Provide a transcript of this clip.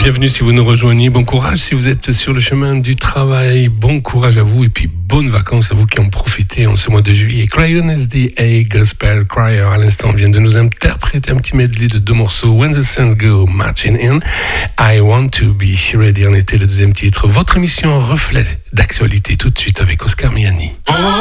Bienvenue si vous nous rejoignez. Bon courage si vous êtes sur le chemin du travail. Bon courage à vous et puis bonnes vacances à vous qui en profitez en ce mois de juillet. Cryon SDA Gospel Choir à l'instant vient de nous interpréter un petit medley de 2 morceaux. When the Saints Go Marching In, I Want to Be Ready en était le deuxième titre. Votre émission reflet d'actualité tout de suite avec Oscar Miani.